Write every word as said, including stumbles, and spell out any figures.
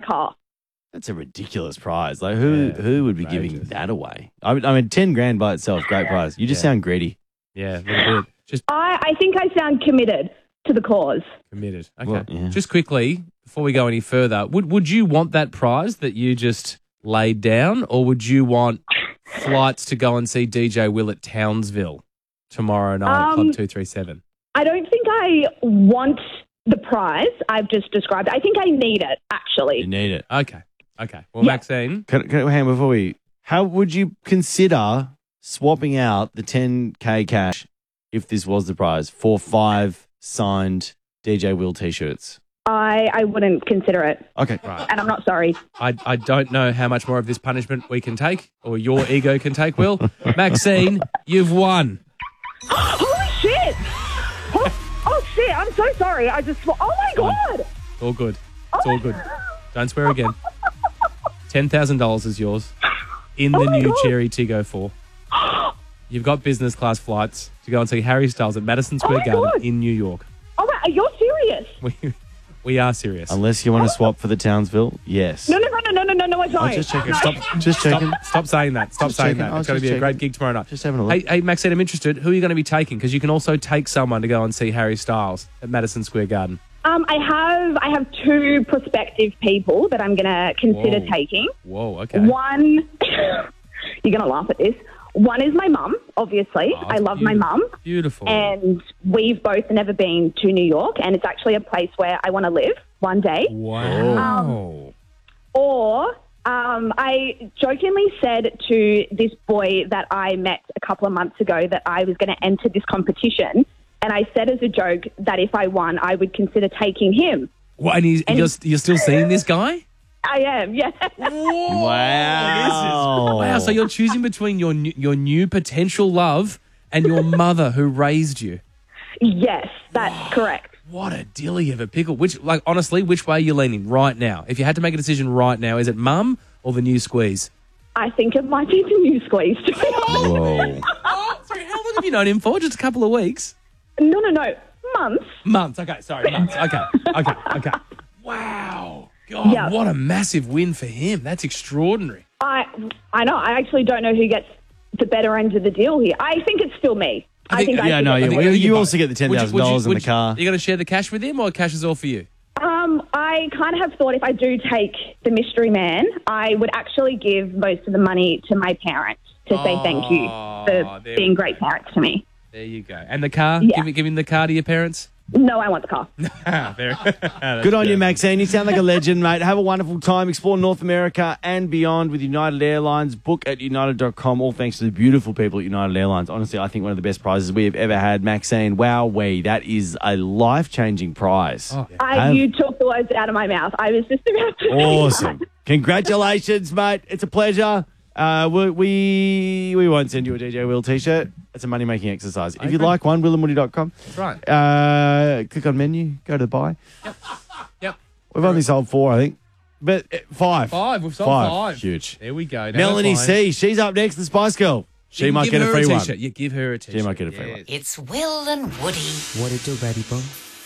car. That's a ridiculous prize. Like who Yeah, who would be outrageous. giving that away? I mean, I mean, ten grand by itself, great prize. You just Yeah. sound greedy. Yeah, a little bit. Just I, I think I sound committed to the cause. committed. Okay. Well, yeah. Just quickly, before we go any further, would would you want that prize that you just laid down, or would you want flights to go and see D J Will at Townsville tomorrow night at Um, Club two three seven? I don't think I want the prize I've just described. I think I need it, actually. You need it. Okay. Okay. Well, Yeah. Maxine, Can, can, hang on, before we, how would you consider swapping out the ten K cash if this was the prize for five signed D J Will t-shirts? I, I wouldn't consider it, Okay. right. and I'm not sorry. I, I don't know how much more of this punishment we can take or your ego can take, Will. Maxine, you've won. Holy shit! Oh, oh, shit, I'm so sorry. I just, oh my God! All good. It's all good. Don't swear again. ten thousand dollars is yours in the Oh my new God. Cherry Tiggo four. You've got business class flights to go and see Harry Styles at Madison Square my Garden God. in New York. Oh, wait, are you serious? We, we are serious. Unless you want to swap for the Townsville, yes. No, no, no, no, no, no, no, no, I don't. I'll just check it. No. Stop. Just checking. Stop, stop saying that. Stop Just saying checking. that. I was It's going to just be a great checking. gig tomorrow night. Just having a look. Hey, hey, Maxine, I'm interested. Who are you going to be taking? Because you can also take someone to go and see Harry Styles at Madison Square Garden. Um, I have I have two prospective people that I'm going to consider Whoa. taking. Whoa, okay. One, you're going to laugh at this. One is my mum, obviously. Oh, I love my beautiful. mum. Beautiful. And we've both never been to New York, and it's actually a place where I want to live one day. Wow. Or um, I jokingly said to this boy that I met a couple of months ago that I was going to enter this competition, and I said as a joke that if I won, I would consider taking him. What, and he's, And- you're, you're still seeing this guy? I am, yeah. Wow. Wow, so you're choosing between your new, your new potential love and your mother who raised you. Yes, that's correct. What a dilly of a pickle. Which, like, honestly, which way are you leaning right now? If you had to make a decision right now, is it mum or the new squeeze? I think it might be the new squeeze. To be honest. Whoa. Oh, sorry, how long have you known him for? Just a couple of weeks? No, no, no. Months. Months. Okay, sorry, months. Okay, okay, okay. Wow. God, Yeah. what a massive win for him. That's extraordinary. I I know. I actually don't know who gets the better end of the deal here. I think it's still me. I think, I yeah, should no, get yeah, the well, win. you both. also get the ten Would you- thousand would you- dollars in would the you- car. Are you going to share the cash with him or cash is all for you? Um, I kind of have thought if I do take the mystery man, I would actually give most of the money to my parents to say thank you Oh, for there being we great parents to me. There you go. And the car? Yeah. Give, give him the car to your parents? No, I want the car. Ah, very- That's Good on you, good. Maxine. You sound like a legend, mate. Have a wonderful time. Explore North America and beyond with United Airlines. Book at united dot com. All thanks to the beautiful people at United Airlines. Honestly, I think one of the best prizes we have ever had. Maxine, wowee, that is a life-changing prize. Oh, yeah. I, Have- you took the words out of my mouth. I was just about to say Awesome. that. Congratulations, mate. It's a pleasure. Uh, we, we we won't send you a D J Will t-shirt. It's a money-making exercise. If you'd Okay. like one, will and woody dot com. That's right. Uh, click on menu, go to buy. Yep. We've only sold four, I think. But uh, five. Five. We've sold five. Huge. There we go. Now Melanie we're fine. C, she's up next, the Spice Girl. She You might give get a her free one. t-shirt. You give her a t-shirt. She might get a free one. It's Will and Woody. What it do, baby boy?